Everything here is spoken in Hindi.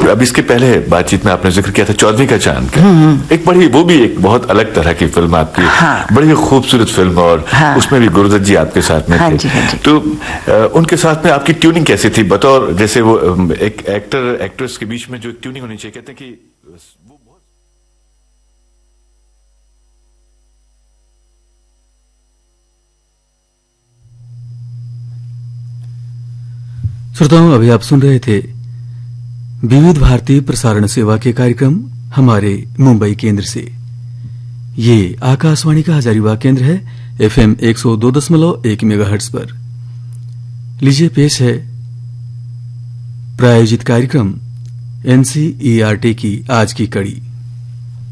अब इसके पहले बातचीत में आपने जिक्र किया था 14वीं का चांद का, एक बड़ी, वो भी एक बहुत अलग तरह की फिल्म आपकी। हाँ। बड़ी खूबसूरत फिल्म, और हाँ। उसमें भी गुरुदत्त जी आपके साथ में हाँ थे। जी, हाँ जी। तो उनके साथ में आपकी ट्यूनिंग कैसी थी, बतौर जैसे वो एक एक्टर एक्ट्रेस के बीच में जो ट्यूनिंग होनी चाहिए, कहते हैं कि वो बहुत। श्रोताओं, अभी आप सुन रहे थे विविध भारती प्रसारण सेवा के कार्यक्रम हमारे मुंबई केंद्र से। ये आकाशवाणी का हजारीबाग केंद्र है, FM 102.1 मेगाहर्ट्ज पर। लीजिए पेश है प्रायोजित कार्यक्रम NCERT की आज की कड़ी।